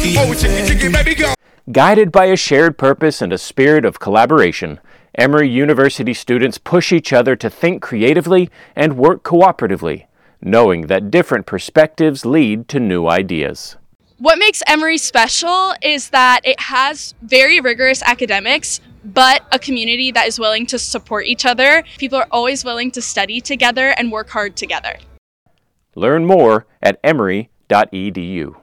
Oh, chicken, baby, go. Guided by a shared purpose and a spirit of collaboration, Emory University students push each other to think creatively and work cooperatively, knowing that different perspectives lead to new ideas. What makes Emory special is that it has very rigorous academics, but a community that is willing to support each other. People are always willing to study together and work hard together. Learn more at emory.edu.